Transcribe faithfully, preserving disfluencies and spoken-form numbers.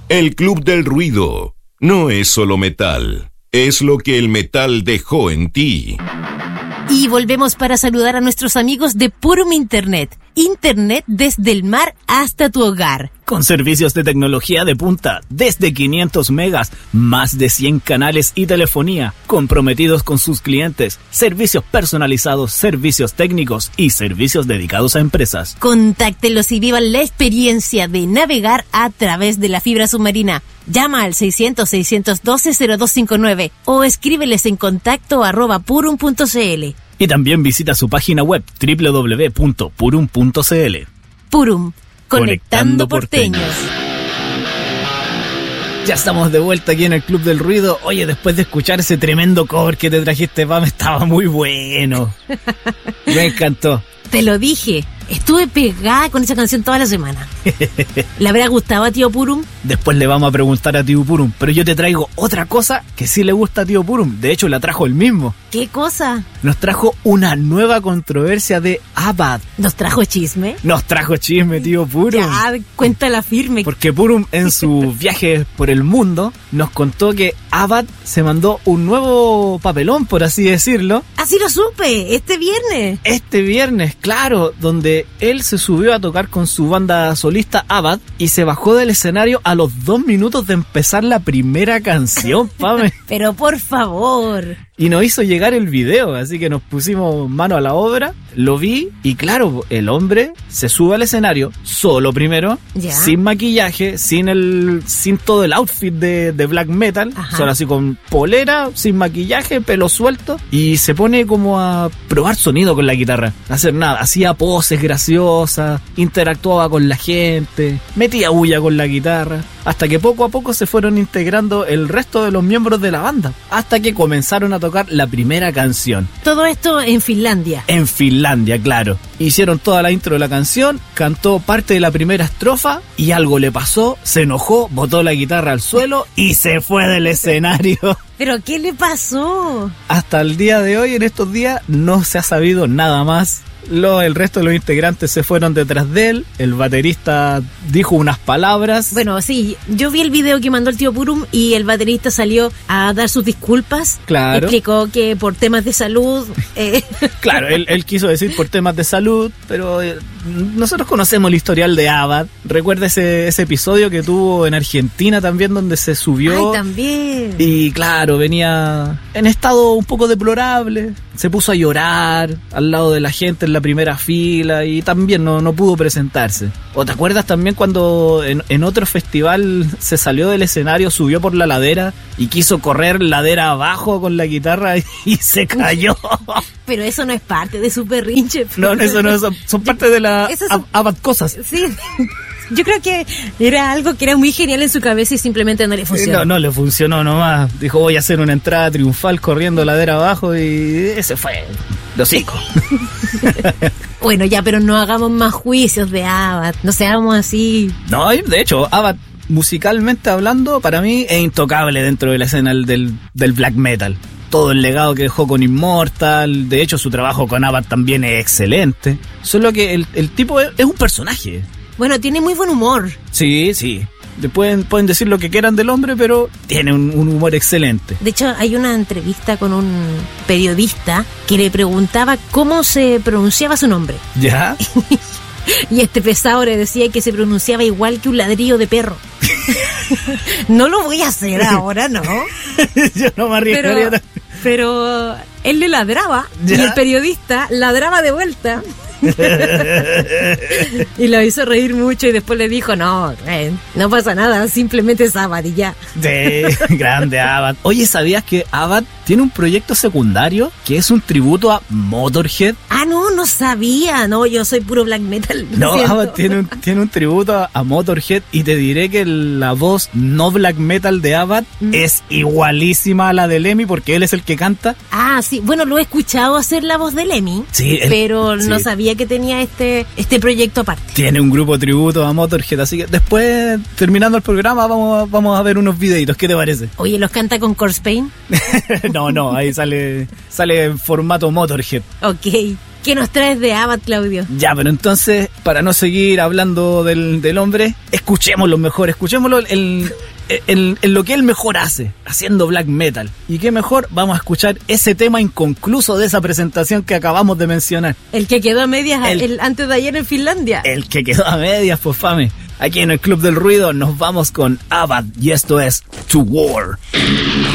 El Club del Ruido no es solo metal, es lo que el metal dejó en ti. Y volvemos para saludar a nuestros amigos de Purum Internet. Internet desde el mar hasta tu hogar. Con servicios de tecnología de punta, desde quinientos megas, más de cien canales y telefonía, comprometidos con sus clientes, servicios personalizados, servicios técnicos y servicios dedicados a empresas. Contáctelos y vivan la experiencia de navegar a través de la fibra submarina. Llama al seiscientos, seiscientos doce, cero dos cinco nueve o escríbeles en contacto arroba purum punto cl. Y también visita su página web doble u doble u doble u punto purum punto cl. Purum, conectando porteños. Ya estamos de vuelta aquí en el Club del Ruido. Oye, después de escuchar ese tremendo cover que te trajiste, Pam, estaba muy bueno. Me encantó. Te lo dije, estuve pegada con esa canción toda la semana. ¿Le habrá gustado a Tío Purum? Después le vamos a preguntar a Tío Purum, pero yo te traigo otra cosa que sí le gusta a Tío Purum. De hecho, la trajo él mismo. ¿Qué cosa? Nos trajo una nueva controversia de Abad. ¿Nos trajo chisme? Nos trajo chisme, Tío Purum. Ya, cuéntala firme. Porque Purum, en su viaje por el mundo, nos contó que Abad se mandó un nuevo papelón, por así decirlo. Así lo supe, este viernes. Este viernes, claro, donde él se subió a tocar con su banda solista Abad y se bajó del escenario a los dos minutos de empezar la primera canción, Pame. Pero por favor. Y nos hizo llegar el video, así que nos pusimos mano a la obra, lo vi y claro, el hombre se sube al escenario solo primero, ¿ya? Sin maquillaje, sin el sin todo el outfit de, de black metal, ajá, solo así con polera, sin maquillaje, pelo suelto, y se pone como a probar sonido con la guitarra, a hacer nada, hacía poses graciosas, interactuaba con la gente, metía bulla con la guitarra, hasta que poco a poco se fueron integrando el resto de los miembros de la banda, hasta que comenzaron a tocar la primera canción. Todo esto en Finlandia. En Finlandia, claro. Hicieron toda la intro de la canción, cantó parte de la primera estrofa y algo le pasó, se enojó, botó la guitarra al suelo y se fue del escenario. ¿Pero qué le pasó? Hasta el día de hoy, en estos días, no se ha sabido nada más. Lo, el resto de los integrantes se fueron detrás de él, el baterista dijo unas palabras. Bueno, sí, yo vi el video que mandó el Tío Purum y el baterista salió a dar sus disculpas. Claro. Explicó que por temas de salud... Eh. Claro, él, él quiso decir por temas de salud, pero eh, nosotros conocemos el historial de Abad. Recuerda ese, ese episodio que tuvo en Argentina también, donde se subió. ¡Ay, también! Y claro, venía en estado un poco deplorable, se puso a llorar al lado de la gente en la primera fila y también no, no pudo presentarse. ¿O te acuerdas también cuando en, en otro festival se salió del escenario, subió por la ladera y quiso correr ladera abajo con la guitarra y, y se cayó? Pero eso no es parte de su berrinche. No, eso no, son, son parte de las son... Abad cosas. Sí. Yo creo que era algo que era muy genial en su cabeza y simplemente no le funcionó. No, no le funcionó nomás. Dijo, voy a hacer una entrada triunfal corriendo ladera abajo y ese fue los cinco. Bueno, ya, pero no hagamos más juicios de Abad. No seamos así. No, de hecho, Abad, musicalmente hablando, para mí es intocable dentro de la escena del, del black metal. Todo el legado que dejó con Immortal, de hecho su trabajo con Abad también es excelente. Solo que el, el tipo es, es un personaje. Bueno, tiene muy buen humor. Sí, sí. Pueden, pueden decir lo que quieran del hombre, pero tiene un, un humor excelente. De hecho, hay una entrevista con un periodista que le preguntaba cómo se pronunciaba su nombre. ¿Ya? Y este pesado le decía que se pronunciaba igual que un ladrillo de perro. No lo voy a hacer ahora, ¿no? Yo no me arriesgaría. Pero, pero él le ladraba, ¿ya? Y el periodista ladraba de vuelta. Y lo hizo reír mucho y después le dijo, no, eh, no pasa nada, simplemente es Abad y ya. Sí, grande Abad. Oye, ¿sabías que Abad tiene un proyecto secundario que es un tributo a Motorhead? Ah, no, no sabía. No, yo soy puro black metal. No, Abad tiene un, tiene un tributo a, a Motorhead y te diré que la voz no black metal de Abad mm. es igualísima a la de Lemmy porque él es el que canta. Ah, sí, bueno, lo he escuchado hacer la voz de Lemmy, sí, él, pero no sí. sabía que tenía este, este proyecto aparte. Tiene un grupo tributo a Motorhead, así que después, terminando el programa, vamos, vamos a ver unos videitos. ¿Qué te parece? Oye, ¿los canta con Corpse Paint? No, no, ahí sale, sale en formato Motorhead. Ok. ¿Qué nos traes de Abad, Claudio? Ya, pero entonces, para no seguir hablando del, del hombre, escuchémoslo mejor, escuchémoslo en, en, en lo que él mejor hace, haciendo black metal. Y qué mejor, vamos a escuchar ese tema inconcluso de esa presentación que acabamos de mencionar. El que quedó a medias el, el, antes de ayer en Finlandia. El que quedó a medias, pues fame. Aquí en el Club del Ruido nos vamos con Abad y esto es To War.